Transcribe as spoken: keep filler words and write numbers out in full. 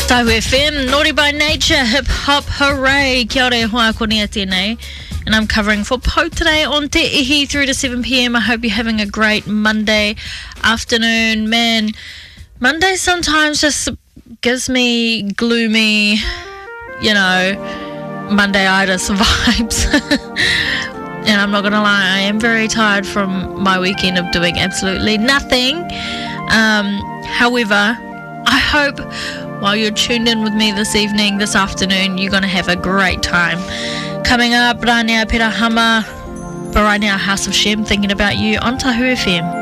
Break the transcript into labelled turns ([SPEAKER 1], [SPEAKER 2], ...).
[SPEAKER 1] Tahu F M, Naughty by Nature, Hip Hop Hooray, kia ora e hoa konea tēnei. And I'm covering for Po today on Te Ihi through to seven p.m. I hope you're having a great Monday afternoon. Man, Monday sometimes just gives me gloomy, you know, Monday-itis vibes. And I'm not going to lie, I am very tired from my weekend of doing absolutely nothing. Um, however, I hope while you're tuned in with me this evening, this afternoon, you're going to have a great time. Coming up, Rania Perahama, but right now, House of Shem, thinking about you on Tahu F M.